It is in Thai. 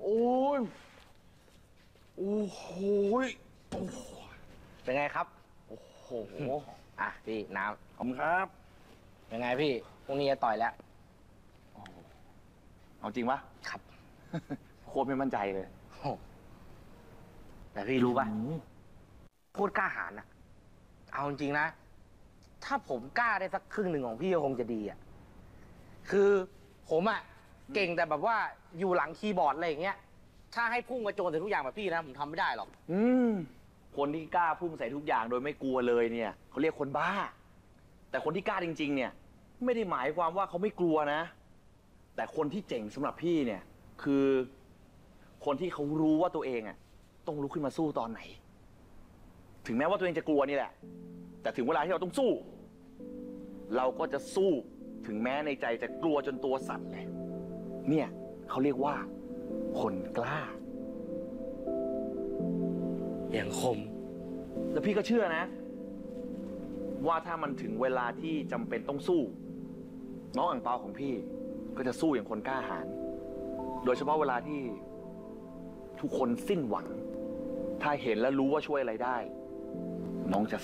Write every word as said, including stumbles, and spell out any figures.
อ้ยโอ้โหโอ้เป็นไงครับโอ้โหอ่ะพี่น้ำขอบคุณครับเป็นไงพี่พรุ่งนี้จะต่อยแล้วเอาจริงปะครับโคตรไม่มั่นใจเลยแต่พี่รู้ปะพูดกล้าหาญนะเอาจริงๆนะถ้าผมกล้าได้สักครึ่งหนึ่งของพี่ก็คงจะดีอ่ะคือผมอ่ะเก่งแต่แบบว่าอยู่หลังคีย์บอร์ดอะไรอย่างเงี้ยถ้าให้พุ่งมาโจนใส่ทุกอย่างแบบพี่นะผมทำไม่ได้หรอกอืมคนที่กล้าพุ่งใส่ทุกอย่างโดยไม่กลัวเลยเนี่ยเขาเรียกคนบ้าแต่คนที่กล้าจริงๆเนี่ยไม่ได้หมายความว่าเขาไม่กลัวนะแต่คนที่เจ๋งสำหรับพี่เนี่ยคือคนที่เขารู้ว่าตัวเองอ่ะต้องลุกขึ้นมาสู้ตอนไหนถึงแม้ว่าตัวเองจะกลัวนี่แหละแต่ถึงเวลาที่เราต้องสู้เราก็จะสู้ถึงแม้ในใจจะกลัวจนตัวสั่นเลยเนี่ยเขาเรียกว่าคนกล้าอย่างคมแล้วพี่ก็เชื่อนะว่าถ้ามันถึงเวลาที่จำเป็นต้องสู้น้องอั่งเปาของพี่ก็จะสู้อย่างคนกล้าหาญโดยเฉพาะเวลาที่ทุกคนสิ้นหวังถ้าเห็นแล้วรู้ว่าช่วยอะไรได้น้องจะ